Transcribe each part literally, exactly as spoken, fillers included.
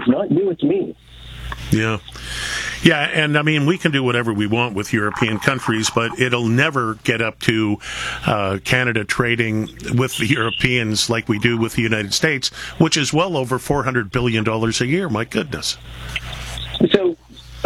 It's not you, it's me. Yeah. Yeah, and I mean, we can do whatever we want with European countries, but it'll never get up to uh, Canada trading with the Europeans like we do with the United States, which is well over four hundred billion dollars a year. My goodness. So,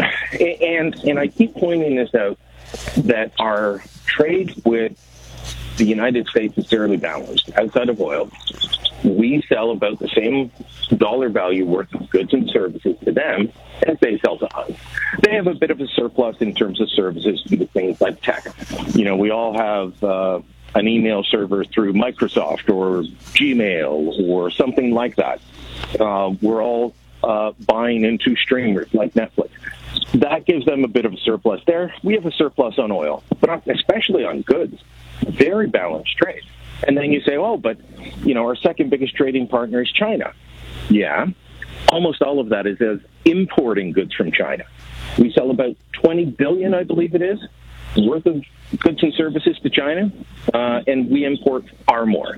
and and I keep pointing this out, that our trade with the United States is fairly balanced. Outside of oil, we sell about the same dollar value worth of goods and services to them as they sell to us. They have a bit of a surplus in terms of services due to things like tech. You know, we all have uh, an email server through Microsoft or Gmail or something like that. Uh, we're all uh, buying into streamers like Netflix. That gives them a bit of a surplus there. We have a surplus on oil, but especially on goods. Very balanced trade. And then you say, oh, but, you know, our second biggest trading partner is China. Yeah. Almost all of that is as importing goods from China. We sell about twenty billion dollars, I believe it is, worth of goods and services to China, uh, and we import far more.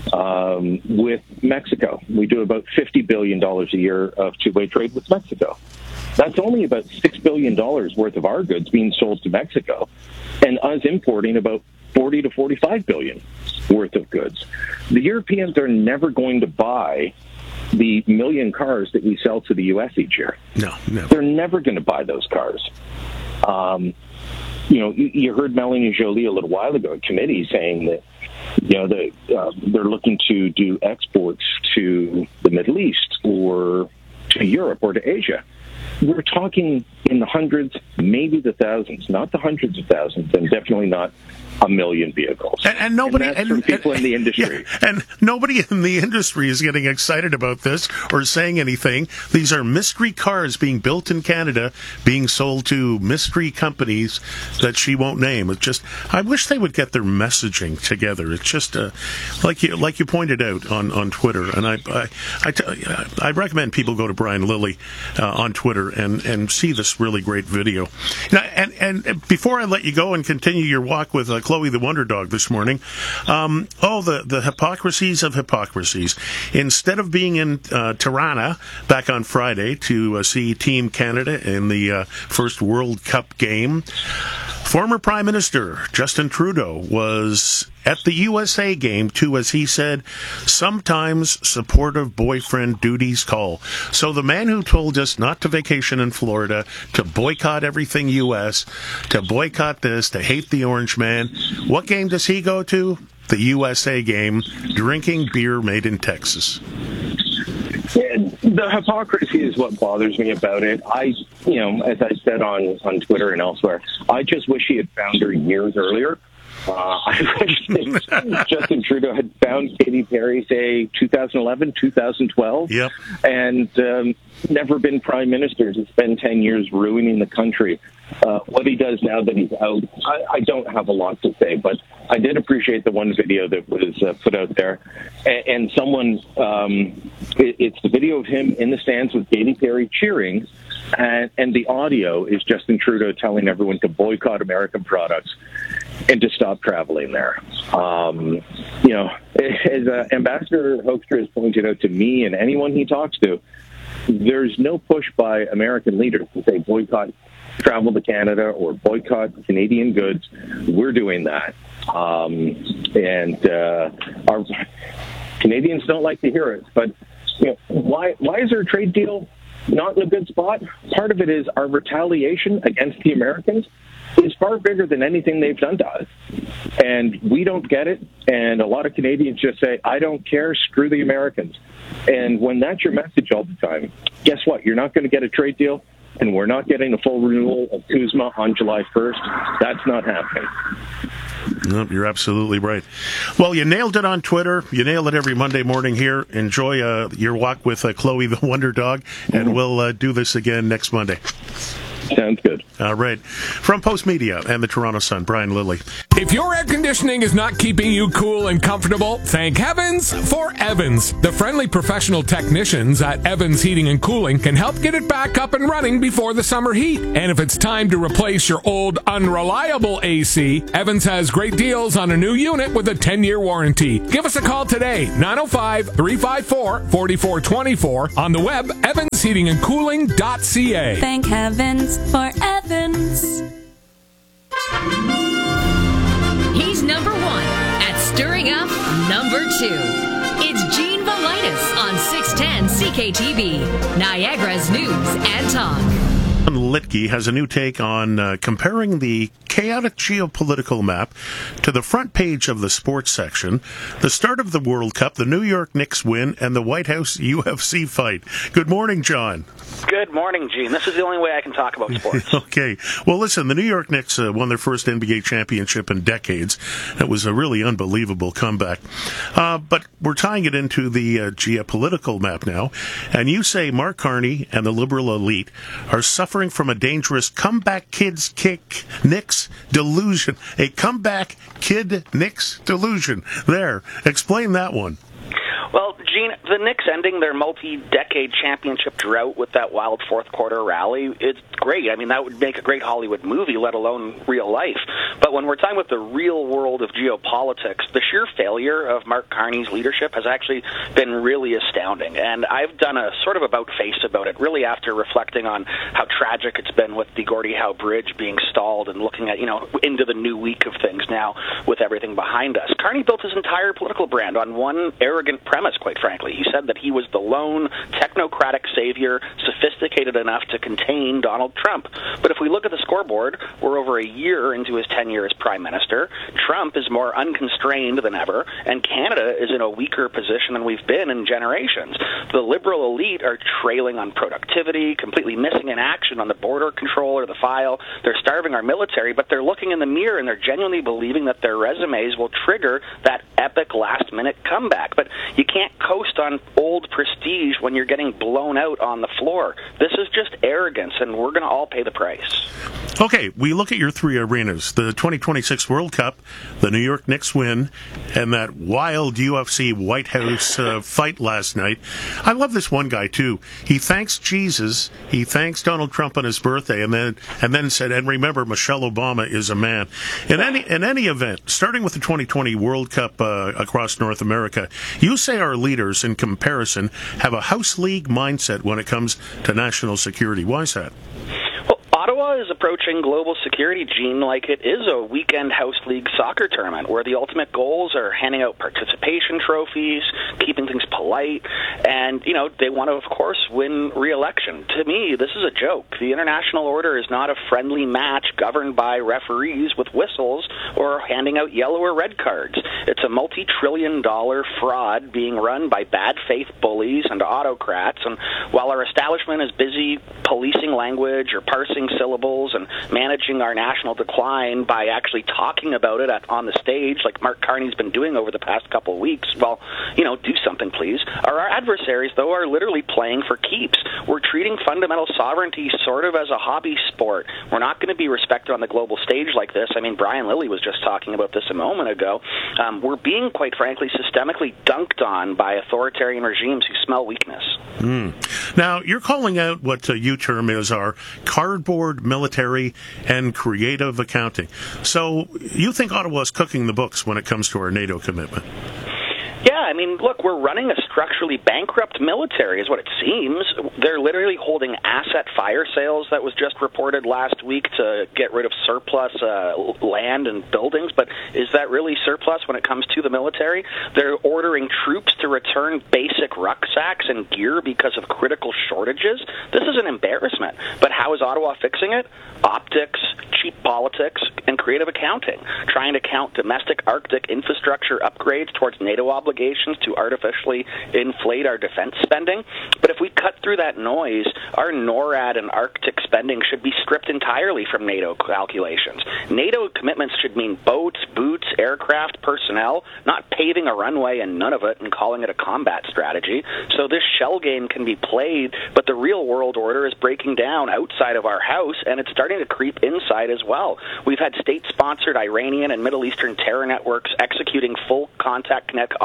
Um, with Mexico, we do about fifty billion dollars a year of two-way trade with Mexico. That's only about six billion dollars worth of our goods being sold to Mexico, and us importing about forty to forty-five billion dollars worth of goods. The Europeans are never going to buy the million cars that we sell to the U S each year. No, no. They're never going to buy those cars. Um, you know, you, you heard Melanie Joly a little while ago at committee saying that, you know, the, uh, they're looking to do exports to the Middle East or to Europe or to Asia. We're talking in the hundreds, maybe the thousands, not the hundreds of thousands, and definitely not a million vehicles. And, and nobody, and that's and, from people and, in the industry. Yeah, and nobody in the industry is getting excited about this or saying anything. These are mystery cars being built in Canada, being sold to mystery companies that she won't name. It's just, I wish they would get their messaging together. It's just, uh, like you, like you pointed out on, on Twitter, and I, I, I, t- I recommend people go to Brian Lilley uh, on Twitter and, and see this really great video. Now, and, and before I let you go and continue your walk with uh, Chloe the Wonder Dog this morning, um, oh, the, the hypocrisies of hypocrisies. Instead of being in uh, Tirana back on Friday to uh, see Team Canada in the uh, first World Cup game, former Prime Minister Justin Trudeau was at the U S A game to, as he said, sometimes supportive boyfriend duties call. So the man who told us not to vacation in Florida, to boycott everything U S, to boycott this, to hate the Orange Man, what game does he go to? The U S A game, drinking beer made in Texas. The hypocrisy is what bothers me about it. I, you know, as I said on, on Twitter and elsewhere, I just wish he had found her years earlier. Uh, I wish that Justin Trudeau had found Katy Perry, say, two thousand eleven, two thousand twelve, yep. and um, never been prime minister to spend ten years ruining the country. Uh, what he does now that he's out, I, I don't have a lot to say, but I did appreciate the one video that was uh, put out there. And, and someone, um, it, it's the video of him in the stands with Katy Perry cheering, and, and the audio is Justin Trudeau telling everyone to boycott American products and to stop traveling there. Um, you know, as uh, Ambassador Hoekstra has pointed out to me and anyone he talks to, there's no push by American leaders to say boycott travel to Canada or boycott Canadian goods. We're doing that. Um, and uh, our Canadians don't like to hear it. But you know, why, why is our trade deal not in a good spot? Part of it is our retaliation against the Americans is far bigger than anything they've done to us. And we don't get it. And a lot of Canadians just say, I don't care, screw the Americans. And when that's your message all the time, guess what? You're not going to get a trade deal, and we're not getting a full renewal of CUSMA on July first. That's not happening. No, you're absolutely right. Well, you nailed it on Twitter. You nail it every Monday morning here. Enjoy uh, your walk with uh, Chloe the Wonder Dog, and mm-hmm. we'll uh, do this again next Monday. Sounds good. All right. From Post Media and the Toronto Sun, Brian Lilley. If your air conditioning is not keeping you cool and comfortable, thank heavens for Evans. The friendly professional technicians at Evans Heating and Cooling can help get it back up and running before the summer heat. And if it's time to replace your old unreliable A C, Evans has great deals on a new unit with a ten-year warranty. Give us a call today, nine oh five, three five four, four four two four, on the web, evans evans heating and cooling dot c a. Thank heavens for Evans. He's number one at stirring up number two. It's Gene Valitis on six ten C K T V, Niagara's News and Talk. Litke has a new take on uh, comparing the chaotic geopolitical map to the front page of the sports section, the start of the World Cup, the New York Knicks win, and the White House U F C fight. Good morning, John. Good morning, Gene. This is the only way I can talk about sports. Okay. Well, listen, the New York Knicks uh, won their first N B A championship in decades. It was a really unbelievable comeback. Uh, but we're tying it into the uh, geopolitical map now. And you say Mark Carney and the liberal elite are suffering from a dangerous comeback kids kick Knicks delusion. A comeback kid Knicks delusion. There. Explain that one. Well, Gene, the Knicks ending their multi-decade championship drought with that wild fourth-quarter rally, it's great. I mean, that would make a great Hollywood movie, let alone real life. But when we're talking about the real world of geopolitics, the sheer failure of Mark Carney's leadership has actually been really astounding. And I've done a sort of about-face about it, really after reflecting on how tragic it's been with the Gordie Howe Bridge being stalled and looking at, you know, into the new week of things now with everything behind us. Carney built his entire political brand on one arrogant premise, quite frankly. He said that he was the lone technocratic savior, sophisticated enough to contain Donald Trump. But if we look at the scoreboard, we're over a year into his tenure as prime minister. Trump is more unconstrained than ever, and Canada is in a weaker position than we've been in generations. The liberal elite are trailing on productivity, completely missing in action on the border control or the file. They're starving our military, but they're looking in the mirror and they're genuinely believing that their resumes will trigger that epic last-minute comeback. But you can't coast on old prestige when you're getting blown out on the floor. This is just arrogance, and we're going to all pay the price. Okay, we look at your three arenas, the twenty twenty-six World Cup, the New York Knicks win, and that wild U F C White House uh, fight last night. I love this one guy, too. He thanks Jesus, he thanks Donald Trump on his birthday, and then and then said, and remember, Michelle Obama is a man. In any in any event, starting with the twenty twenty World Cup uh, across North America, you say our leaders, in comparison, have a House League mindset when it comes to national security. Why is that? Ottawa is approaching global security, Gene, like it is a weekend House League soccer tournament where the ultimate goals are handing out participation trophies, keeping things polite, and, you know, they want to, of course, win re-election. To me, this is a joke. The international order is not a friendly match governed by referees with whistles or handing out yellow or red cards. It's a multi-trillion dollar fraud being run by bad faith bullies and autocrats, and while our establishment is busy policing language or parsing syllables and managing our national decline by actually talking about it at, on the stage like Mark Carney's been doing over the past couple of weeks, well, you know, do something, please. Our, our adversaries, though, are literally playing for keeps. We're treating fundamental sovereignty sort of as a hobby sport. We're not going to be respected on the global stage like this. I mean, Brian Lilly was just talking about this a moment ago. Um, we're being, quite frankly, systemically dunked on by authoritarian regimes who smell weakness. Mm. Now, you're calling out what uh, you term is our cardboard military and creative accounting. So you think Ottawa's cooking the books when it comes to our NATO commitment? Yeah, I mean, look, we're running a structurally bankrupt military is what it seems. They're literally holding asset fire sales that was just reported last week to get rid of surplus uh, land and buildings, but is that really surplus when it comes to the military? They're ordering troops to return basic rucksacks and gear because of critical shortages. This is an embarrassment. But how is Ottawa fixing it? Optics, cheap politics, and creative accounting, trying to count domestic Arctic infrastructure upgrades towards NATO obligations to artificially inflate our defense spending. But if we cut through that noise, our NORAD and Arctic spending should be stripped entirely from NATO calculations. NATO commitments should mean boats, boots, aircraft, personnel, not paving a runway and none of it and calling it a combat strategy. So this shell game can be played, but the real world order is breaking down outside of our house, and it's starting to creep inside as well. We've had state-sponsored Iranian and Middle Eastern terror networks executing full contact connect operations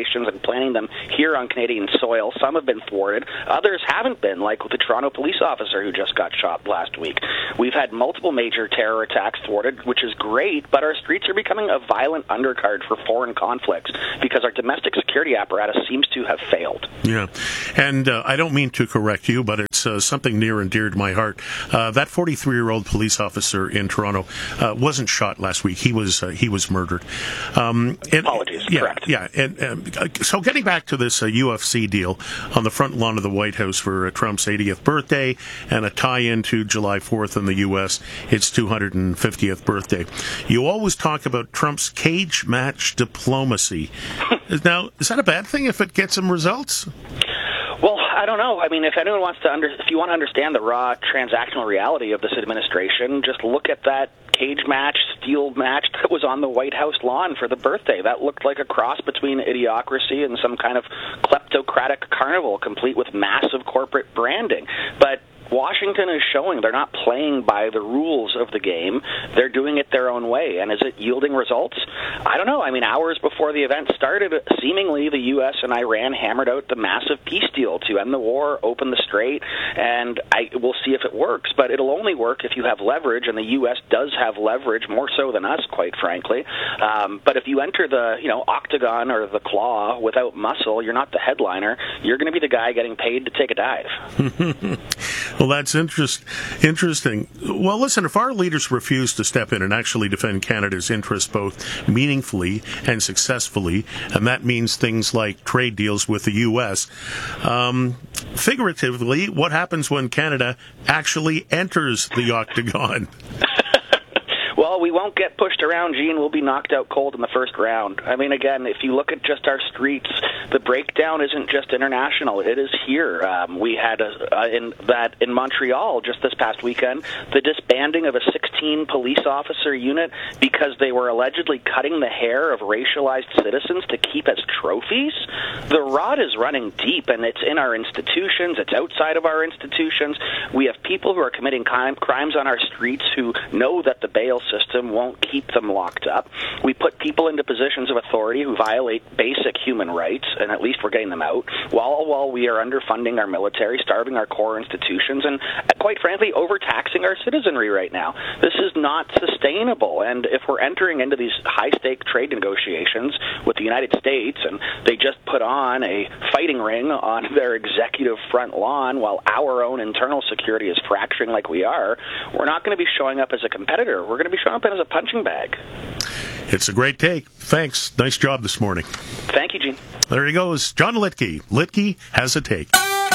operations and planning them here on Canadian soil. Some have been thwarted. Others haven't been, like the Toronto police officer who just got shot last week. We've had multiple major terror attacks thwarted, which is great, but our streets are becoming a violent undercard for foreign conflicts because our domestic security apparatus seems to have failed. Yeah, and uh, I don't mean to correct you, but it's uh, something near and dear to my heart. Uh, that forty-three-year-old police officer in Toronto uh, wasn't shot last week. He was uh, he was murdered. Um, and, Apologies, yeah, correct. Yeah, and um, so getting back to this uh, U F C deal on the front lawn of the White House for uh, Trump's eightieth birthday and a tie-in to July fourth in the U S, its two hundred fiftieth birthday. You always talk about Trump's cage match diplomacy. Now, is that a bad thing if it gets him results? Well, I don't know. I mean, if anyone wants to under, if you want to understand the raw transactional reality of this administration, just look at that cage match, steel match that was on the White House lawn for the birthday. That looked like a cross between idiocracy and some kind of kleptocratic carnival, complete with massive corporate branding. But Washington is showing they're not playing by the rules of the game. They're doing it their own way. And is it yielding results? I don't know. I mean, hours before the event started, seemingly the U S and Iran hammered out the massive peace deal to end the war, open the strait, and I, we'll see if it works. But it'll only work if you have leverage, and the U S does have leverage, more so than us, quite frankly. Um, but if you enter the you know octagon or the claw without muscle, you're not the headliner. You're going to be the guy getting paid to take a dive. Well, that's interest, interesting. Well, listen, if our leaders refuse to step in and actually defend Canada's interests both meaningfully and successfully, and that means things like trade deals with the U S, um, figuratively, what happens when Canada actually enters the octagon? Well, we won't get pushed around, Gene. We'll be knocked out cold in the first round. I mean, again, if you look at just our streets, the breakdown isn't just international. It is here. Um, we had a, uh, in that in Montreal just this past weekend, the disbanding of a sixteen police officer unit because they were allegedly cutting the hair of racialized citizens to keep as trophies. The rot is running deep, and it's in our institutions. It's outside of our institutions. We have people who are committing crime, crimes on our streets who know that the bail system won't keep them locked up. We put people into positions of authority who violate basic human rights, and at least we're getting them out, while while we are underfunding our military, starving our core institutions, and quite frankly, overtaxing our citizenry right now. This is not sustainable, and if we're entering into these high-stake trade negotiations with the United States, and they just put on a fighting ring on their executive front lawn while our own internal security is fracturing like we are, we're not going to be showing up as a competitor. We're going to be showing up as a punching bag. It's a great take. Thanks. Nice job this morning. Thank you, Gene. There he goes. John Litke. Litke has a take.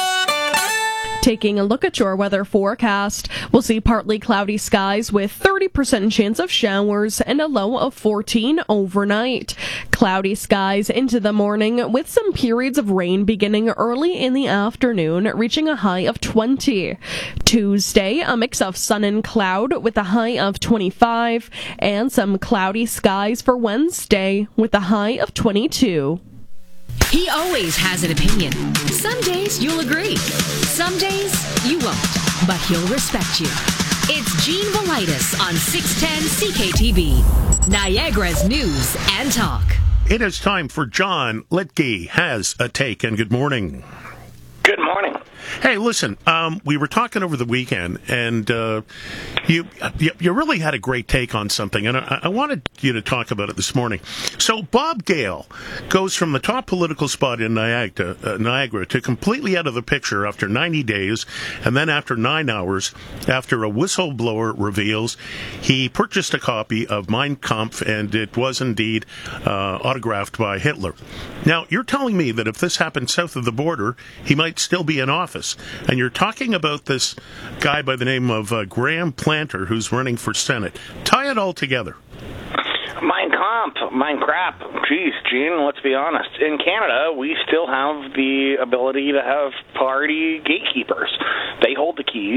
Taking a look at your weather forecast, we'll see partly cloudy skies with thirty percent chance of showers and a low of fourteen overnight. Cloudy skies into the morning with some periods of rain beginning early in the afternoon, reaching a high of twenty. Tuesday, a mix of sun and cloud with a high of twenty-five, and some cloudy skies for Wednesday with a high of twenty-two. He always has an opinion. Some days you'll agree. Some days you won't, but he'll respect you. It's Gene Velitis on six ten C K T B, Niagara's News and Talk. It is time for John Litke has a take, and good morning. Good morning. Hey, listen, um, we were talking over the weekend, and uh, you, you you really had a great take on something, and I, I wanted you to talk about it this morning. So Bob Gale goes from the top political spot in Niagara, uh, Niagara to completely out of the picture after ninety days, and then after nine hours, after a whistleblower reveals he purchased a copy of Mein Kampf, and it was indeed uh, autographed by Hitler. Now, you're telling me that if this happened south of the border, he might still be in office. And you're talking about this guy by the name of uh, Graham Planter, who's running for Senate. Tie it all together. Mein Kampf, mein crap. Jeez, Gene, let's be honest. In Canada, we still have the ability to have party gatekeepers. They hold the keys. They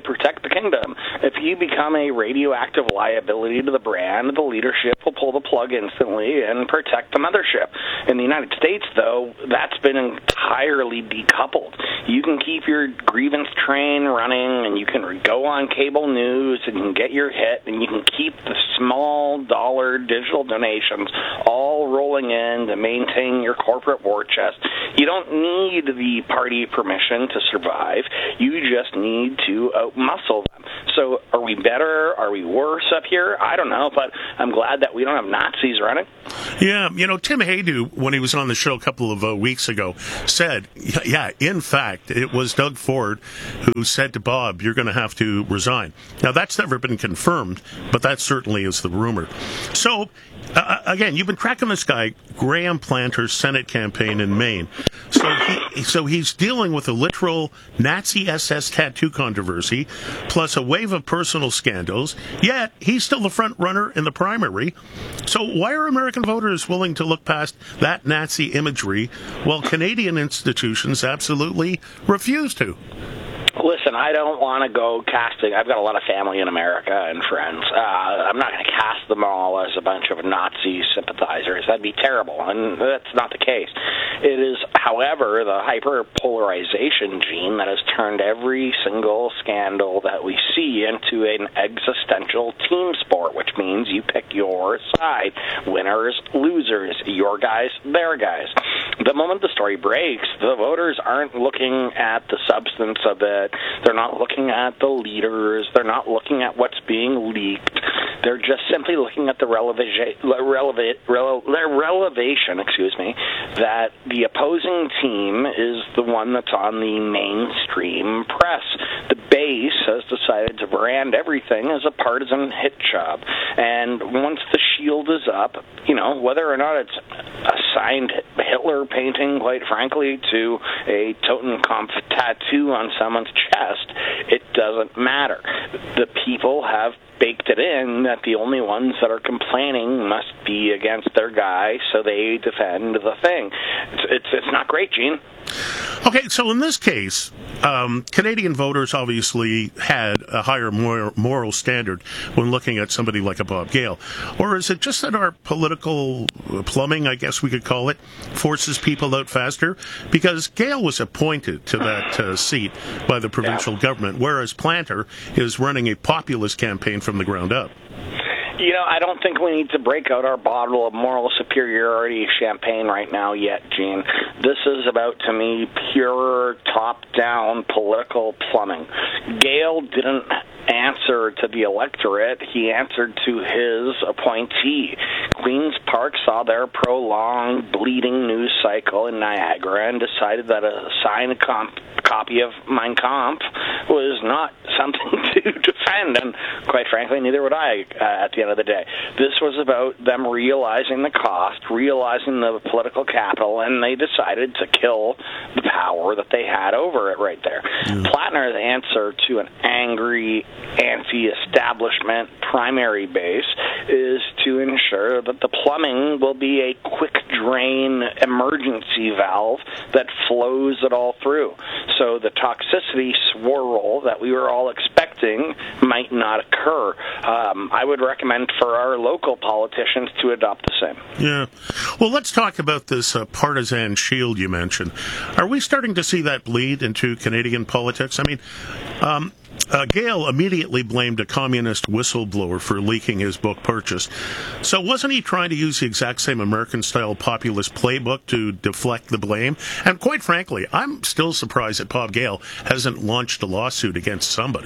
protect the kingdom. If you become a radioactive liability to the brand, the leadership will pull the plug instantly and protect the mothership. In the United States, though, that's been entirely decoupled. You can keep your grievance train running, and you can go on cable news, and you can get your hit, and you can keep the small dollar digital donations all rolling in to maintain your corporate war chest. You don't need the party permission to survive. You just need to outmuscle them. So are we better? Are we worse up here? I don't know, but I'm glad that we don't have Nazis running. Yeah, you know, Tim Haydu, when he was on the show a couple of uh, weeks ago, said, yeah, in fact, it was Doug Ford who said to Bob, you're going to have to resign. Now, that's never been confirmed, but that certainly is the rumor. So, uh, again, you've been tracking this guy, Graham Planter's Senate campaign in Maine. So, he, so he's dealing with a literal Nazi S S tattoo controversy, plus a wave of personal scandals, yet he's still the front runner in the primary. So why are American voters willing to look past that Nazi imagery while Canadian institutions absolutely refuse to? Listen, I don't want to go casting. I've got a lot of family in America and friends. Uh, I'm not going to cast them all as a bunch of Nazi sympathizers. That'd be terrible, and that's not the case. It is, however, the hyperpolarization gene that has turned every single scandal that we see into an existential team sport, which means you pick your side. Winners, losers, your guys, their guys. The moment the story breaks, the voters aren't looking at the substance of it. They're not looking at the leaders. They're not looking at what's being leaked. They're just simply looking at the releva- releva- rele- relevation, excuse me, that the opposing team is the one that's on the mainstream press. The base has decided to brand everything as a partisan hit job. And once the shield is up, you know, whether or not it's a signed Hitler painting, quite frankly, to a Totenkopf tattoo on someone's chest, it doesn't matter. The people have baked it in that the only ones that are complaining must be against their guy, so they defend the thing. It's it's, it's not great, Gene. Okay, so in this case, um, Canadian voters obviously had a higher moral, moral standard when looking at somebody like a Bob Gale. Or is it just that our political plumbing, I guess we could call it, forces people out faster? Because Gale was appointed to that uh, seat by the provincial yeah. government, whereas Planter is running a populist campaign from the ground up. You know, I don't think we need to break out our bottle of moral superiority champagne right now yet, Gene. This is about, to me, pure top-down political plumbing. Gale didn't answer to the electorate. He answered to his appointee. Queen's Park saw their prolonged, bleeding news cycle in Niagara and decided that a signed comp- copy of Mein Kampf was not something to defend, and quite frankly, neither would I uh, at the end of the day. This was about them realizing the cost, realizing the political capital, and they decided to kill the power that they had over it right there. Mm. Plattner's answer to an angry, anti-establishment primary base is to ensure that the plumbing will be a quick drain emergency valve that flows it all through. So the toxicity swirl that we were all expecting might not occur. Um, I would recommend for our local politicians to adopt the same. Yeah. Well, let's talk about this uh, partisan shield you mentioned. Are we starting to see that bleed into Canadian politics? I mean, um, Uh, Gale immediately blamed a communist whistleblower for leaking his book Purchase. So wasn't he trying to use the exact same American-style populist playbook to deflect the blame? And quite frankly, I'm still surprised that Bob Gale hasn't launched a lawsuit against somebody.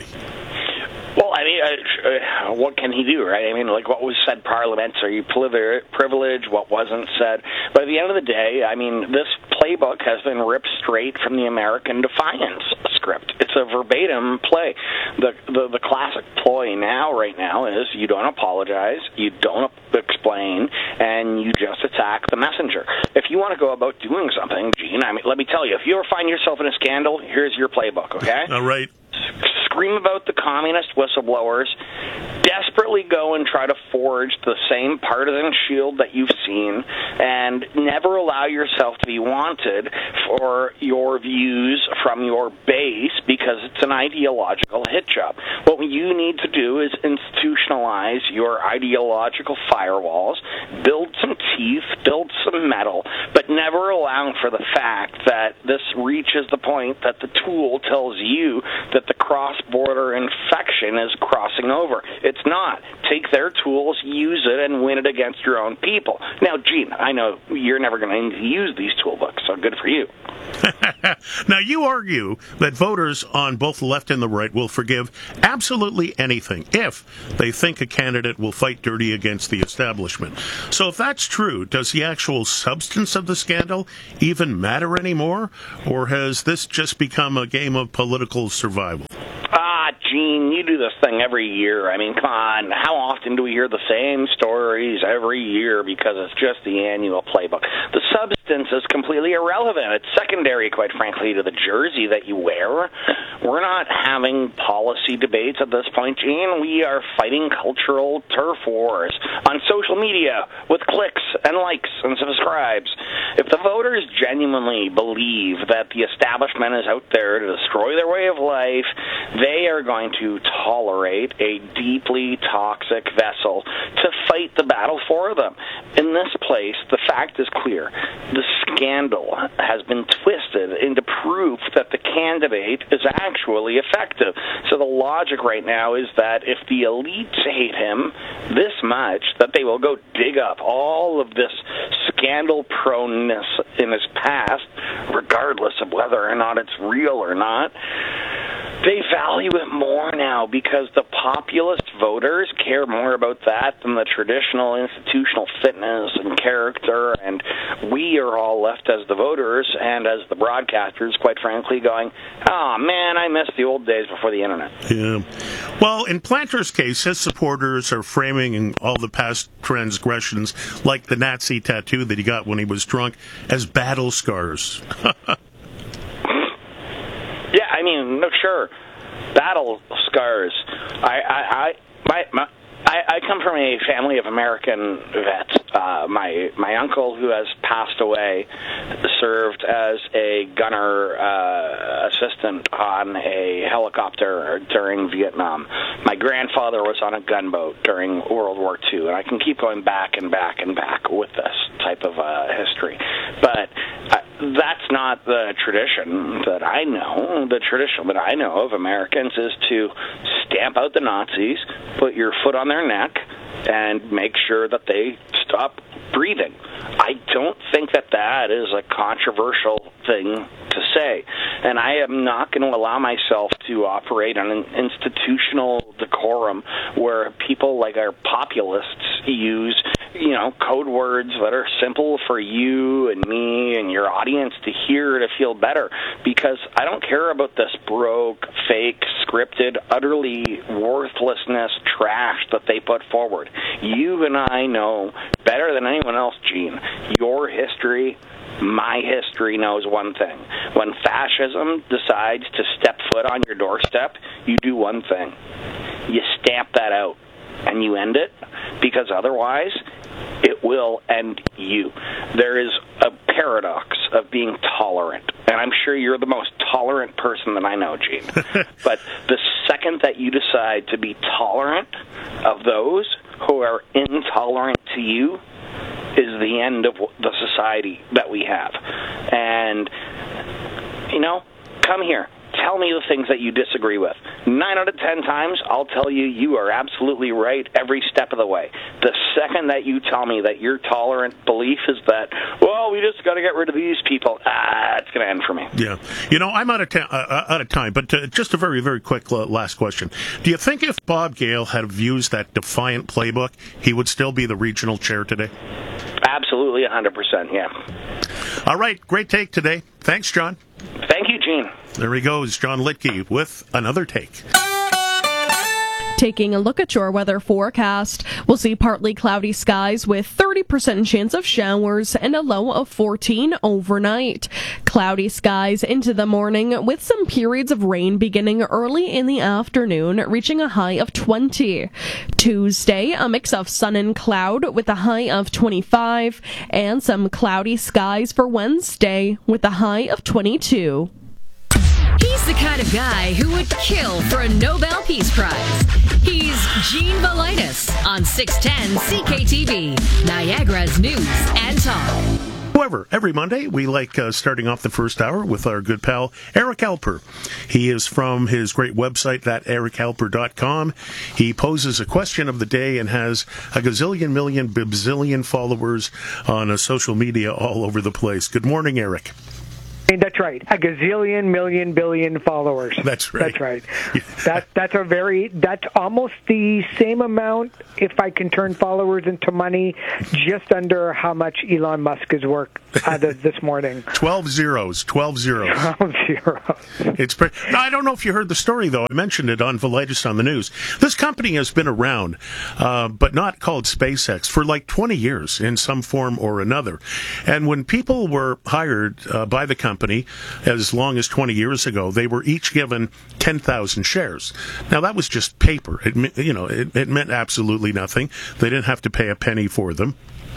Well, I mean, uh, uh, what can he do, right? I mean, like, what was said parliamentary privilege, what wasn't said. But at the end of the day, I mean, this playbook has been ripped straight from the American Defiance script. It's a verbatim play. The, the, the classic ploy now, right now, is you don't apologize, you don't explain, and you just attack the messenger. If you want to go about doing something, Gene, I mean, let me tell you, if you ever find yourself in a scandal, here's your playbook, okay? All right. Scream about the communist whistleblowers, desperately go and try to forge the same partisan shield that you've seen, and never allow yourself to be wanted for your views from your base, because because it's an ideological hit job. What you need to do is institutionalize your ideological firewalls, build some teeth, build some metal, but never allow for the fact that this reaches the point that the tool tells you that the cross-border infection is crossing over. It's not. Take their tools, use it, and win it against your own people. Now, Gene, I know you're never going to use these toolbooks, so good for you. Now, you argue that voters on both the left and the right will forgive absolutely anything if they think a candidate will fight dirty against the establishment. So if that's true, does the actual substance of the scandal even matter anymore? Or has this just become a game of political survival? Ah, Gene, you do this thing every year. I mean, come on. How often do we hear the same stories every year because it's just the annual playbook? The substance is completely irrelevant. It's secondary, quite frankly, to the jersey that you wear. We're not having policy debates at this point, Gene. We are fighting cultural turf wars on social media with clicks and likes and subscribes. If the voters genuinely believe that the establishment is out there to destroy their way of life, they are going to tolerate a deeply toxic vessel to fight the battle for them. In this place, the fact is clear. The scandal has been twisted into proof that the candidate is actually effective. So the logic right now is that if the elites hate him this much, that they will go dig up all of this scandal proneness in his past, regardless of whether or not it's real or not. They value it more now because the populist voters care more about that than the traditional institutional fitness and character, and we are all left as the voters and as the broadcasters, quite frankly, going, oh, man, I miss the old days before the internet. Yeah. Well, in Planter's case, his supporters are framing all the past transgressions, like the Nazi tattoo that he got when he was drunk, as battle scars. Yeah, I mean, no, sure, battle scars. I, I, I, my, my, I, I come from a family of American vets. Uh, my my uncle, who has passed away, served as a gunner uh, assistant on a helicopter during Vietnam. My grandfather was on a gunboat during World War Two, and I can keep going back and back and back with this type of uh, history. But uh, that's not the tradition that I know. The tradition that I know of Americans is to stamp out the Nazis, put your foot on their neck, and make sure that they stop breathing. I don't think that that is a controversial thing to say, and I am not going to allow myself to operate on an institutional decorum where people like our populists use, you know, code words that are simple for you and me and your audience to hear to feel better, because I don't care about this broke, fake, scripted, utterly worthlessness trash that they put forward. You and I know better than anyone else, Gene, your history, my history knows one thing. When fascism decides to step foot on your doorstep, you do one thing. You stamp that out and you end it, because otherwise it will end you. There is a paradox of being tolerant, and I'm sure you're the most tolerant person that I know, Gene. But the second that you decide to be tolerant of those who are intolerant to you is the end of the society that we have. And, you know, come here. Tell me the things that you disagree with. Nine out of ten times, I'll tell you you are absolutely right every step of the way. The second that you tell me that your tolerant belief is that, well, we just got to get rid of these people, ah, it's going to end for me. Yeah. You know, I'm out of, ta- uh, out of time, but uh, just a very, very quick uh, last question. Do you think if Bob Gale had used that defiant playbook, he would still be the regional chair today? Absolutely, one hundred percent, yeah. All right, great take today. Thanks, John. Thank you, Gene. There he goes, John Litke with another take. Taking a look at your weather forecast, we'll see partly cloudy skies with thirty percent chance of showers and a low of fourteen overnight. Cloudy skies into the morning with some periods of rain beginning early in the afternoon, reaching a high of twenty. Tuesday, a mix of sun and cloud with a high of twenty-five, and some cloudy skies for Wednesday with a high of twenty-two. He's the kind of guy who would kill for a Nobel Peace Prize. He's Gene Velitis on six ten C K T V, Niagara's News and Talk. However, every Monday, we like uh, starting off the first hour with our good pal, Eric Alper. He is from his great website, that eric alper dot com. He poses a question of the day and has a gazillion, million, bibzillion followers on uh, social media all over the place. Good morning, Eric. That's right. A gazillion, million, billion followers. That's right. That's right. that, that's a very, that's almost the same amount, if I can turn followers into money, just under how much Elon Musk is worth uh, this morning. Twelve zeros. Twelve zeros. Twelve zeros. It's pretty, now, I don't know if you heard the story, though. I mentioned it on Velitis on the news. This company has been around, uh, but not called SpaceX, for like twenty years in some form or another. And when people were hired uh, by the company, as long as twenty years ago, they were each given ten thousand shares. Now, that was just paper. It, you know, it, it meant absolutely nothing. They didn't have to pay a penny for them.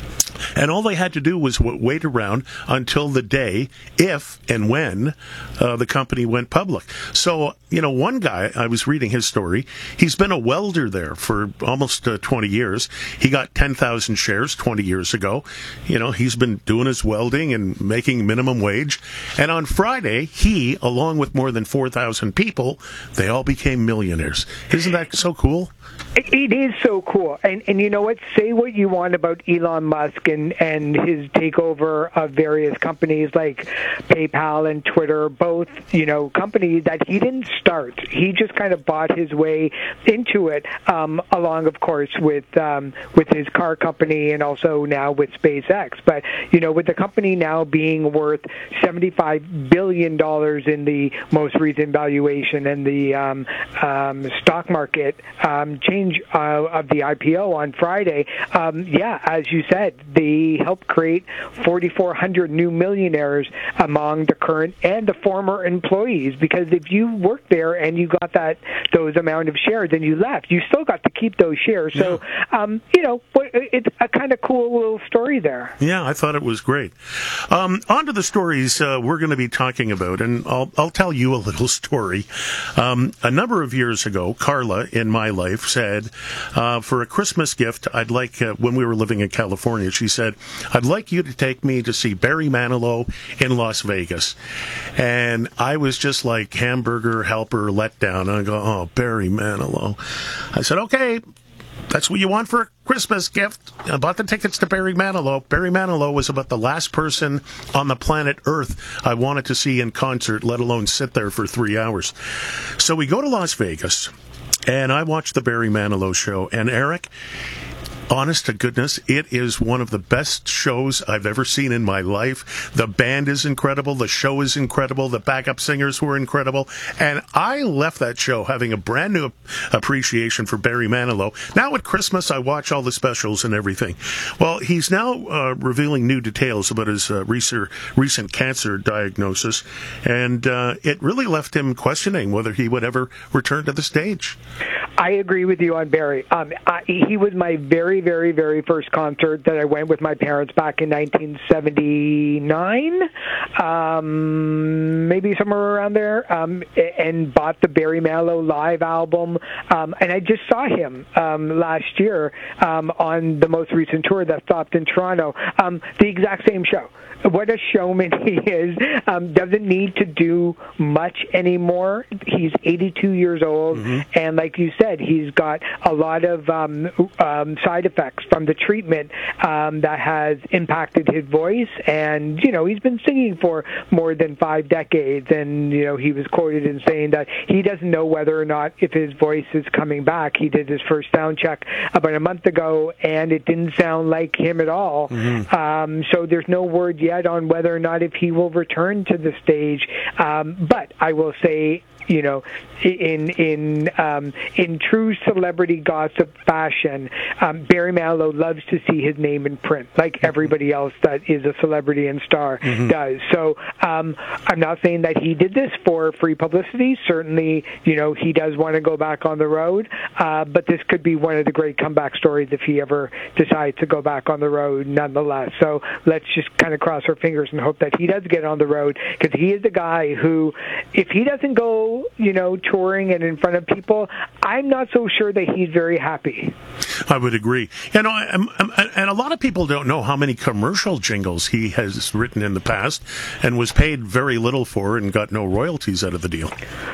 And all they had to do was w- wait around until the day, if and when uh, the company went public. So, you know, one guy, I was reading his story, he's been a welder there for almost uh, twenty years. He got ten thousand shares twenty years ago. You know, he's been doing his welding and making minimum wage. And on Friday, he, along with more than four thousand people, they all became millionaires. Isn't that so cool? It is so cool. And and you know what? Say what you want about Elon Musk and, and his takeover of various companies like PayPal and Twitter, both, you know, companies that he didn't start. He just kind of bought his way into it, um, along, of course, with um, with his car company and also now with SpaceX. But, you know, with the company now being worth seventy-five billion dollars in the most recent valuation and the um, um, stock market um, change uh, of the I P O on Friday, um, yeah, as you said, they helped create forty-four hundred new millionaires among the current and the former employees, because if you worked there and you got that those amount of shares and you left, you still got to keep those shares. Yeah. So, um, you know, it's a kind of cool little story there. Yeah, I thought it was great. Um, on to the stories uh, we're going to be talking about, and I'll, I'll tell you a little story. Um, a number of years ago, Carla in my life said, uh, for a Christmas gift, I'd like, uh, when we were living in California, she said, I'd like you to take me to see Barry Manilow in Las Vegas. And I was just like hamburger helper let down. I go, oh, Barry Manilow. I said, okay, that's what you want for a Christmas gift. I bought the tickets to Barry Manilow. Barry Manilow was about the last person on the planet Earth I wanted to see in concert, let alone sit there for three hours. So we go to Las Vegas, and I watched the Barry Manilow show. And Eric, honest to goodness, it is one of the best shows I've ever seen in my life. The band is incredible. The show is incredible. The backup singers were incredible. And I left that show having a brand new appreciation for Barry Manilow. Now at Christmas, I watch all the specials and everything. Well, he's now uh, revealing new details about his uh, recent, recent cancer diagnosis. And uh, it really left him questioning whether he would ever return to the stage. I agree with you on Barry. Um, I, he was my very, very, very first concert that I went with my parents back in nineteen seventy-nine, um, maybe somewhere around there, um, and bought the Barry Manilow live album. Um, and I just saw him um, last year um, on the most recent tour that stopped in Toronto. Um, the exact same show. What a showman he is. Um, doesn't need to do much anymore. He's eighty-two years old, mm-hmm. and like you said, he's got a lot of um, um, side effects from the treatment um, that has impacted his voice. And, you know, he's been singing for more than five decades, and, you know, he was quoted in saying that he doesn't know whether or not if his voice is coming back. He did his first sound check about a month ago, and it didn't sound like him at all. Mm-hmm. Um, so there's no word yet on whether or not if he will return to the stage. Um, but I will say, you know, in in um, in true celebrity gossip fashion, um, Barry Manilow loves to see his name in print, like everybody else that is a celebrity and star mm-hmm. does. So um, I'm not saying that he did this for free publicity. Certainly, you know, he does want to go back on the road, uh, but this could be one of the great comeback stories if he ever decides to go back on the road nonetheless. So let's just kind of cross our fingers and hope that he does get on the road, because he is the guy who, if he doesn't go, you know, touring and in front of people, I'm not so sure that he's very happy. I would agree. And, and a lot of people don't know how many commercial jingles he has written in the past and was paid very little for and got no royalties out of the deal.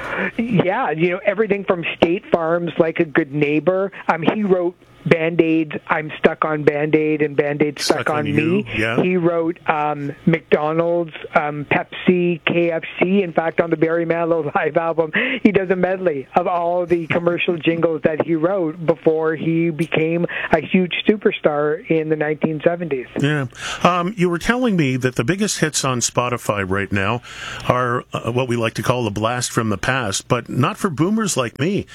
Yeah, you know, everything from State Farm's Like a Good Neighbor. Um, he wrote Band-Aid, I'm Stuck on Band-Aid, and Band-Aid Stuck, stuck on, on Me. Yeah. He wrote um, McDonald's, um, Pepsi, K F C. In fact, on the Barry Manilow live album, he does a medley of all the commercial jingles that he wrote before he became a huge superstar in the nineteen seventies. Yeah. Um, you were telling me that the biggest hits on Spotify right now are uh, what we like to call a blast from the past, but not for boomers like me.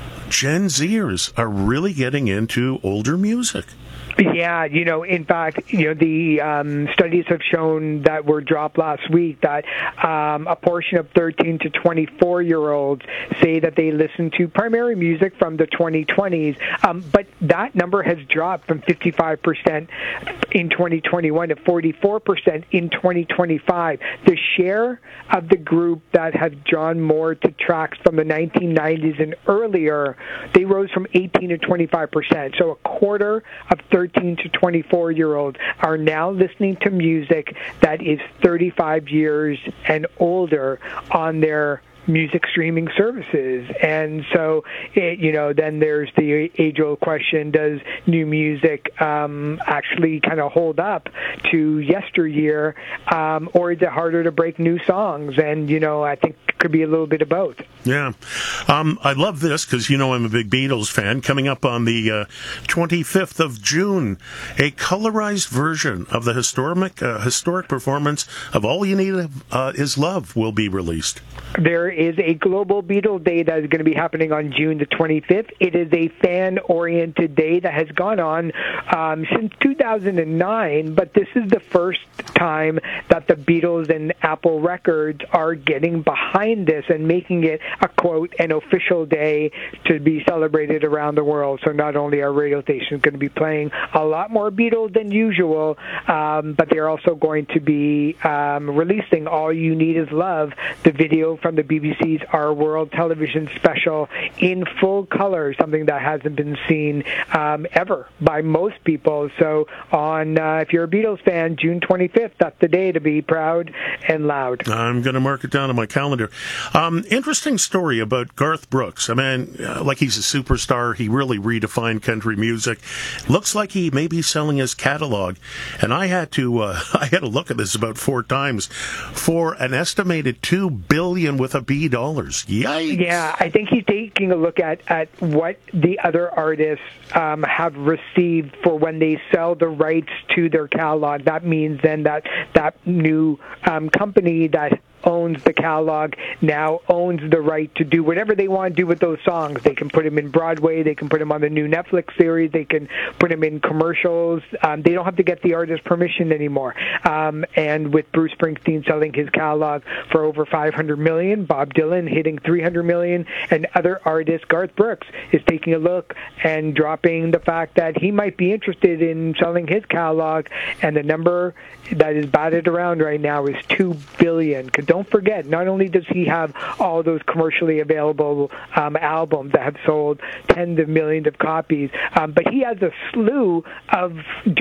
Gen Zers are really getting into older music. Yeah, you know, in fact, you know, the um, studies have shown that were dropped last week that um, a portion of thirteen to twenty-four-year-olds say that they listen to primary music from the twenty twenties, um, but that number has dropped from fifty-five percent in twenty twenty-one to forty-four percent in twenty twenty-five. The share of the group that have drawn more to tracks from the nineteen nineties and earlier, they rose from eighteen to twenty-five percent. So a quarter of thirteen to twenty-four-year-olds are now listening to music that is thirty-five years and older on their music streaming services. And so, it, you know, then there's the age-old question, does new music um, actually kind of hold up to yesteryear, um, or is it harder to break new songs? And, you know, I think it could be a little bit of both. Yeah. Um, I love this because, you know, I'm a big Beatles fan. Coming up on the uh, twenty-fifth of June, a colorized version of the historic, uh, historic performance of All You Need uh, Is Love will be released. There is a Global Beatles Day that is going to be happening on June the twenty-fifth. It is a fan-oriented day that has gone on um, since two thousand nine, but this is the first time that the Beatles and Apple Records are getting behind this and making it a, quote, an official day to be celebrated around the world. So not only are radio stations going to be playing a lot more Beatles than usual, um, but they're also going to be um, releasing All You Need Is Love, the video from the B B C's Our World television special, in full color, something that hasn't been seen um, ever by most people. So on, uh, if you're a Beatles fan, June twenty-fifth, that's the day to be proud and loud. I'm going to mark it down on my calendar. Um, interesting story about Garth Brooks. I mean, uh, like he's a superstar. He really redefined country music. Looks like he may be selling his catalog. And I had to, uh, I had to look at this about four times for an estimated two billion with a B dollars. Yikes. Yeah, I think he's taking a look at, at what the other artists um, have received for when they sell the rights to their catalog. That means then that that new um, company that owns the catalog now owns the right to do whatever they want to do with those songs. They can put them in Broadway, they can put them on the new Netflix series, they can put them in commercials. Um, they don't have to get the artist's permission anymore. Um, and with Bruce Springsteen selling his catalog for over five hundred million dollars, Bob Dylan hitting three hundred million dollars, and other artists, Garth Brooks is taking a look and dropping the fact that he might be interested in selling his catalog, and the number that is batted around right now is two billion dollars. Don't forget, not only does he have all those commercially available um, albums that have sold tens of millions of copies, um, but he has a slew of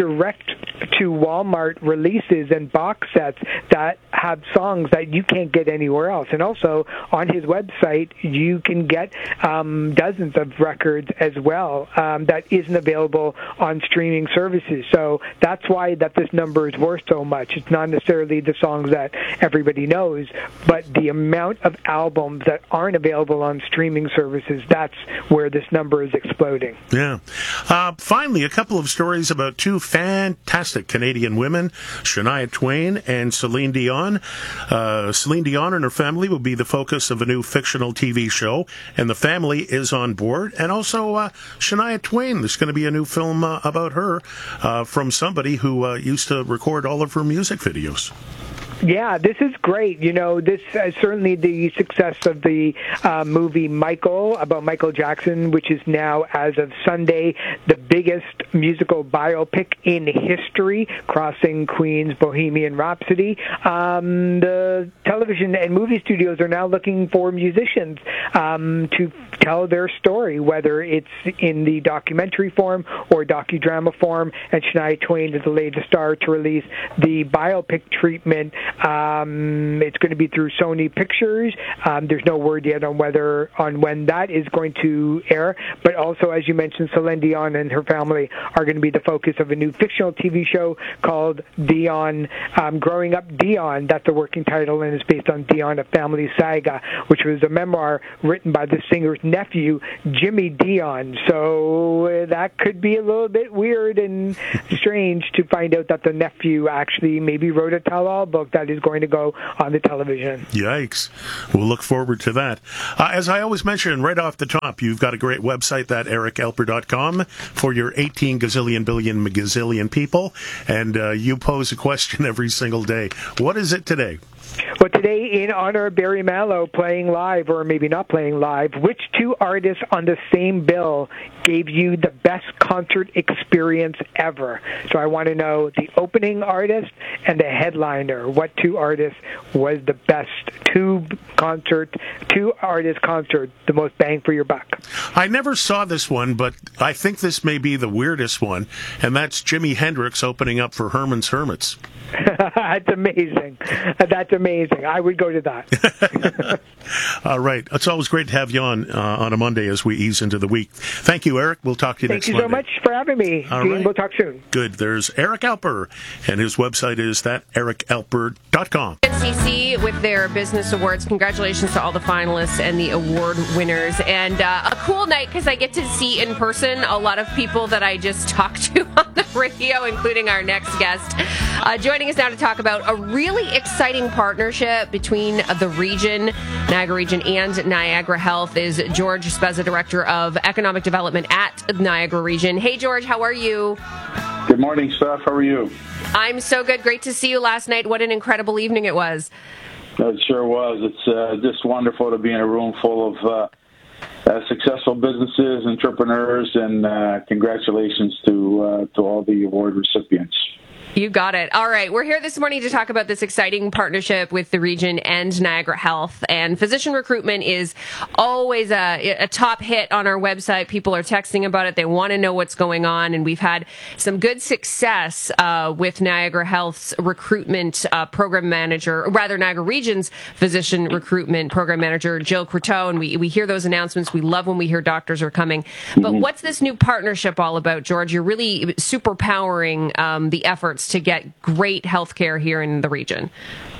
direct-to-Walmart releases and box sets that have songs that you can't get anywhere else. And also, on his website, you can get um, dozens of records as well um, that isn't available on streaming services. So that's why that this number is worth so much. It's not necessarily the songs that everybody knows. shows, but the amount of albums that aren't available on streaming services, that's where this number is exploding. Yeah. Uh, finally, a couple of stories about two fantastic Canadian women, Shania Twain and Celine Dion. Uh, Celine Dion and her family will be the focus of a new fictional T V show, and the family is on board. And also, uh, Shania Twain, there's going to be a new film uh, about her uh, from somebody who uh, used to record all of her music videos. Yeah, this is great. You know, this uh, certainly the success of the uh, movie Michael, about Michael Jackson, which is now, as of Sunday, the biggest musical biopic in history, crossing Queen's Bohemian Rhapsody. Um, the television and movie studios are now looking for musicians um, to tell their story, whether it's in the documentary form or docudrama form, and Shania Twain is the latest star to release the biopic treatment. Um, it's going to be through Sony Pictures. Um, there's no word yet on whether on when that is going to air. But also, as you mentioned, Celine Dion and her family are going to be the focus of a new fictional T V show called Dion, um, Growing Up Dion. That's the working title, and it's based on Dion, a family saga, which was a memoir written by the singer's nephew, Jimmy Dion. So uh, that could be a little bit weird and strange to find out that the nephew actually maybe wrote a tell-all book that is going to go on the television. Yikes. We'll look forward to that. Uh, as I always mention, right off the top, you've got a great website, that eric alper dot com, for your eighteen gazillion billion gazillion people, and uh, you pose a question every single day. What is it today? Well, today, in honor of Barry Manilow playing live, or maybe not playing live, which two artists on the same bill gave you the best concert experience ever? So I want to know the opening artist and the headliner. What two artists was the best two concert, two artist concert, the most bang for your buck? I never saw this one, but I think this may be the weirdest one, and that's Jimi Hendrix opening up for Herman's Hermits. That's amazing. That's amazing. I would go to that. All right. It's always great to have you on uh, on a Monday as we ease into the week. Thank you, Eric. We'll talk to you Thank next you Monday. so much for having me. All Gene, right. We'll talk soon. Good. There's Eric Alper, and his website is that eric alper dot com. N C C with their business awards. Congratulations to all the finalists and the award winners. And uh, a cool night because I get to see in person a lot of people that I just talked to on the radio, including our next guest. Uh, joining us now to talk about a really exciting partnership between the region, Niagara Region, and Niagara Health is George Spezza, Director of Economic Development at Niagara Region. Hey, George, how are you? Good morning, Steph. How are you? I'm so good. Great to see you last night. What an incredible evening it was. It sure was. It's uh, just wonderful to be in a room full of uh, uh, successful businesses, entrepreneurs, and uh, congratulations to uh, to all the award recipients. You got it. All right. We're here this morning to talk about this exciting partnership with the region and Niagara Health. And physician recruitment is always a, a top hit on our website. People are texting about it. They want to know what's going on. And we've had some good success uh, with Niagara Health's recruitment uh, program manager, or rather Niagara Region's physician recruitment program manager, Jill Croteau. And we, we hear those announcements. We love when we hear doctors are coming. But Mm-hmm. what's this new partnership all about, George? You're really superpowering um, the efforts to get great health care here in the region.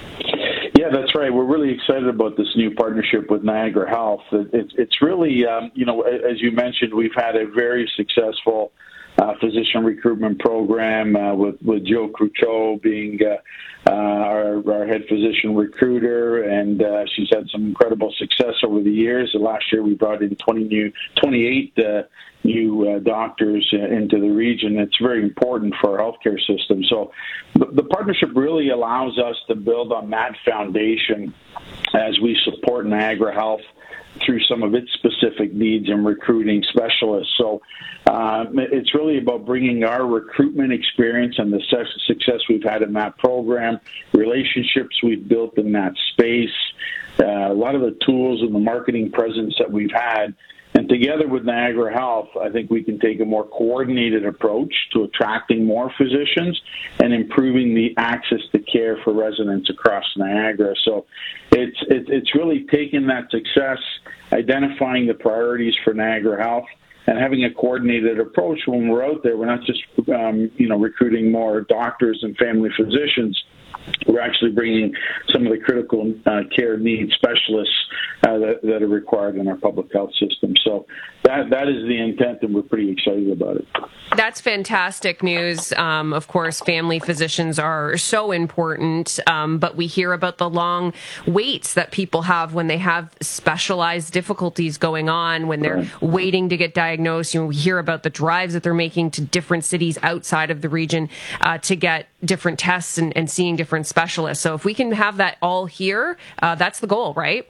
Yeah, that's right. We're really excited about this new partnership with Niagara Health. It's, it's really, um, you know, as you mentioned, we've had a very successful uh, physician recruitment program uh, with, with Jill Croteau being uh, uh, our, our head physician recruiter, and uh, she's had some incredible success over the years. Last year we brought in twenty new, twenty-eight uh, new uh, doctors uh, into the region. It's very important for our healthcare system. So the, the partnership really allows us to build on that foundation as we support Niagara Health through some of its specific needs in recruiting specialists. So uh, it's really about bringing our recruitment experience and the success we've had in that program, relationships we've built in that space, uh, a lot of the tools and the marketing presence that we've had. And together with Niagara Health, I think we can take a more coordinated approach to attracting more physicians and improving the access to care for residents across Niagara. So it's it's really taking that success, identifying the priorities for Niagara Health, and having a coordinated approach when we're out there. We're not just um, you know recruiting more doctors and family physicians. we're actually bringing some of the critical uh, care needs specialists uh, that, that are required in our public health system. So that that is the intent, and we're pretty excited about it. That's fantastic news. Um, of course, family physicians are so important, um, but we hear about the long waits that people have when they have specialized difficulties going on, when they're right. waiting to get diagnosed. You know, we hear about the drives that they're making to different cities outside of the region uh, to get different tests and, and seeing different specialists. So if we can have that all here, uh, that's the goal, right?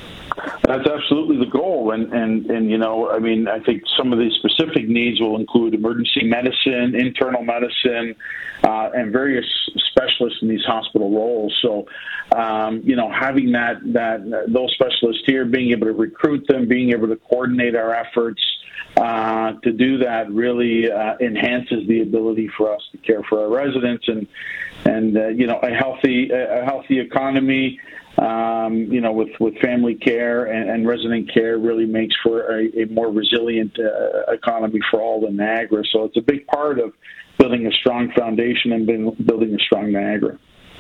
That's absolutely the goal. And, and, and, you know, I mean, I think some of these specific needs will include emergency medicine, internal medicine, uh, and various specialists in these hospital roles. So, um, you know, having that, that, those specialists here, being able to recruit them, being able to coordinate our efforts, uh, to do that really, uh, enhances the ability for us to care for our residents and, and, uh, you know, a healthy, a healthy economy, Um, you know, with, with family care and, and resident care really makes for a, a more resilient uh, economy for all of Niagara. So it's a big part of building a strong foundation and building a strong Niagara.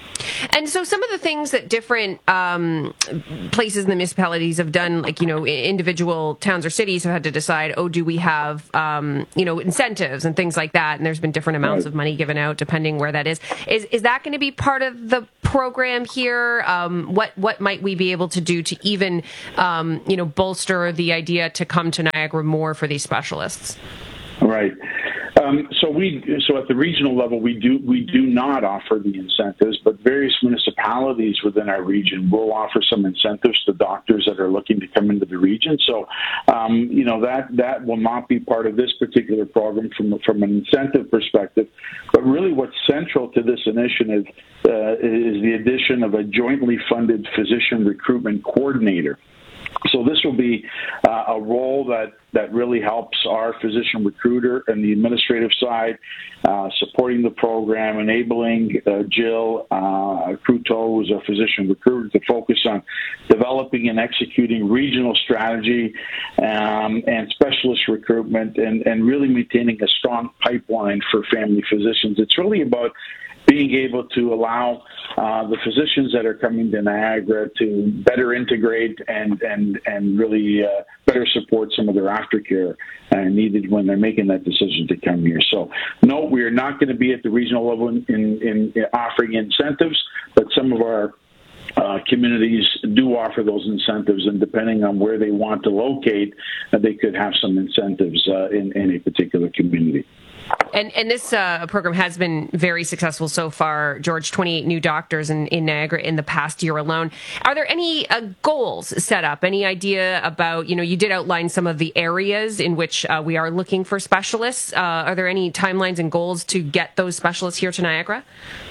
And so some of the things that different um, places in the municipalities have done, like, you know, individual towns or cities have had to decide, oh, do we have, um, you know, incentives and things like that? And there's been different amounts right. of money given out depending where that is. Is is that going to be part of the program here? Um, what what might we be able to do to even, um, you know, bolster the idea to come to Niagara more for these specialists? Right. Um, so we, so at the regional level, we do we do not offer the incentives, but various municipalities within our region will offer some incentives to doctors that are looking to come into the region. So, um, you know, that that will not be part of this particular program from from an incentive perspective. But really, what's central to this initiative uh, is the addition of a jointly funded physician recruitment coordinator. So this will be uh, a role that, that really helps our physician recruiter and the administrative side, uh, supporting the program, enabling uh, Jill uh, Cruteau, who's our physician recruiter, to focus on developing and executing regional strategy um, and specialist recruitment and, and really maintaining a strong pipeline for family physicians. It's really about being able to allow uh, the physicians that are coming to Niagara to better integrate and and and really uh, better support some of their aftercare uh, needed when they're making that decision to come here. So, no, we are not going to be at the regional level in, in, in offering incentives, but some of our Uh, communities do offer those incentives, and depending on where they want to locate, uh, they could have some incentives uh, in, in a particular community. And and this uh, program has been very successful so far, George, twenty-eight new doctors in, in Niagara in the past year alone. Are there any uh, goals set up? Any idea about, you know, you did outline some of the areas in which uh, we are looking for specialists. Uh, are there any timelines and goals to get those specialists here to Niagara?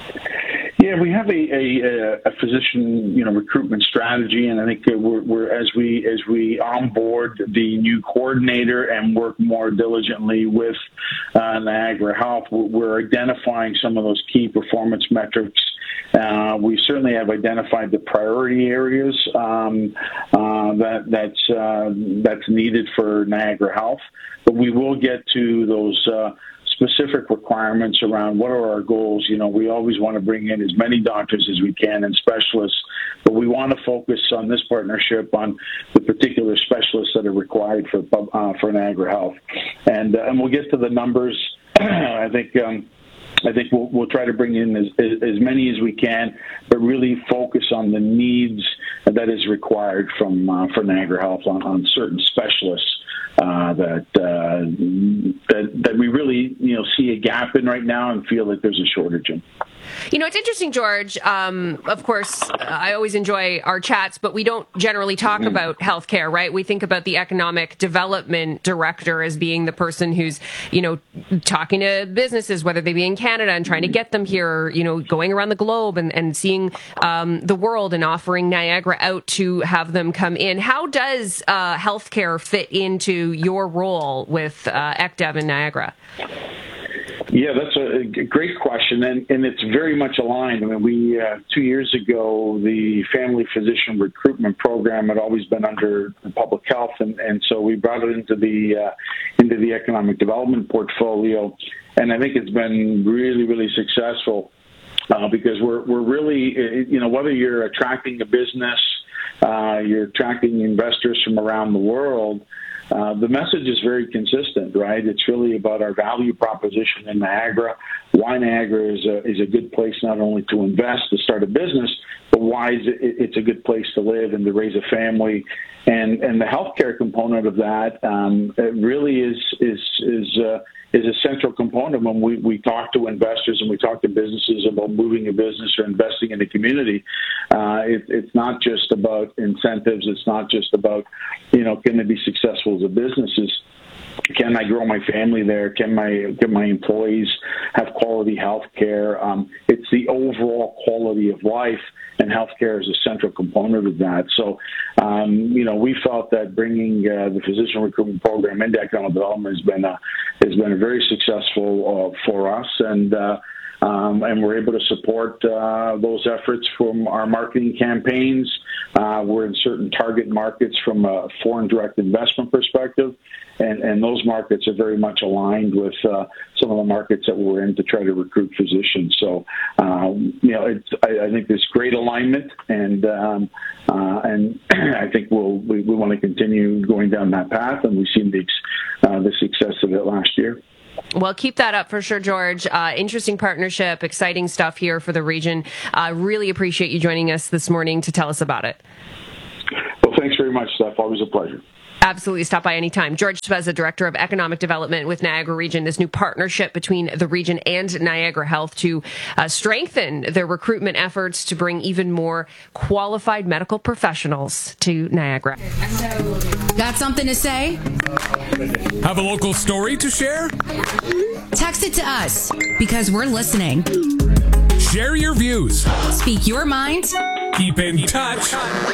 Yeah, we have a, a, a physician, you know, recruitment strategy, and I think we're, we're as we as we onboard the new coordinator and work more diligently with uh, Niagara Health, we're identifying some of those key performance metrics. Uh, we certainly have identified the priority areas um, uh, that that's uh, that's needed for Niagara Health, but we will get to those Uh, specific requirements around what are our goals. You know, we always want to bring in as many doctors as we can and specialists, but we want to focus on this partnership on the particular specialists that are required for uh, for Niagara Health, and uh, and we'll get to the numbers. I think. Um, I think we'll, we'll try to bring in as, as, as many as we can, but really focus on the needs that is required from uh, for Niagara Health on, on certain specialists uh, that, uh, that that we really you know see a gap in right now and feel like there's a shortage in. You know, it's interesting, George. Um, of course, I always enjoy our chats, but we don't generally talk mm-hmm. about healthcare, right? We think about the economic development director as being the person who's, you know, talking to businesses, whether they be in Canada and trying to get them here, you know, going around the globe and, and seeing um, the world and offering Niagara out to have them come in. How does uh, healthcare fit into your role with uh, E C D E V in Niagara? Yeah, that's a great question, and, and it's very much aligned. I mean, we uh, two years ago, the family physician recruitment program had always been under public health, and, and so we brought it into the uh, into the economic development portfolio, and I think it's been really, really successful. uh, because we're we're really, you know, whether you're attracting a business, uh, you're attracting investors from around the world. Uh, the message is very consistent, right? It's really about our value proposition in Niagara. Why Niagara is a, is a good place not only to invest, to start a business, but why is it, it's a good place to live and to raise a family. And and the healthcare component of that um, it really is is is uh, is a central component when we, we talk to investors and we talk to businesses about moving a business or investing in the community. Uh, it, it's not just about incentives. It's not just about, you know, can they be successful as a business? It's, can I grow my family there? Can my can my employees have quality health care? Um, it's the overall quality of life, and healthcare is a central component of that. So, um, you know, we felt that bringing uh, the physician recruitment program into economic development has been a, has been a very successful uh, for us, and uh, um, and we're able to support uh, those efforts from our marketing campaigns. Uh, we're in certain target markets from a foreign direct investment perspective. And, and those markets are very much aligned with uh, some of the markets that we're in to try to recruit physicians. So, um, you know, it's, I, I think there's great alignment, and um, uh, and I think we'll, we we want to continue going down that path, and we've seen the uh, the success of it last year. Well, keep that up for sure, George. Uh, interesting partnership, exciting stuff here for the region. I uh, really appreciate you joining us this morning to tell us about it. Well, thanks very much, Steph. Always a pleasure. Absolutely. Stop by anytime. George Spezza, Director of Economic Development with Niagara Region, this new partnership between the region and Niagara Health to uh, strengthen their recruitment efforts to bring even more qualified medical professionals to Niagara. Got something to say? Have a local story to share? Text it to us because we're listening. Share your views. Speak your mind. Keep in touch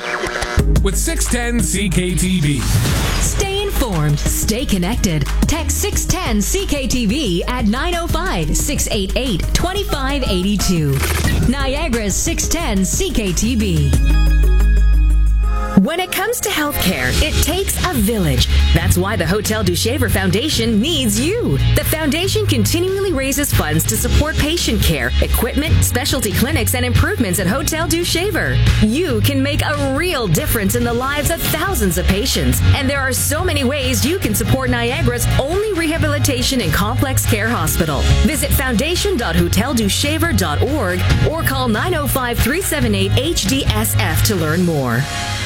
with six ten C K T V. Stay informed. Stay connected. Text six ten C K T V at nine oh five, six eight eight, two five eight two. Niagara's six ten C K T V. When it comes to healthcare, it takes a village. That's why the Hotel du Shaver Foundation needs you. The foundation continually raises funds to support patient care, equipment, specialty clinics, and improvements at Hotel du Shaver. You can make a real difference in the lives of thousands of patients. And there are so many ways you can support Niagara's only rehabilitation and complex care hospital. Visit foundation dot hotel du shaver dot org or call nine oh five, three seven eight, H D S F to learn more.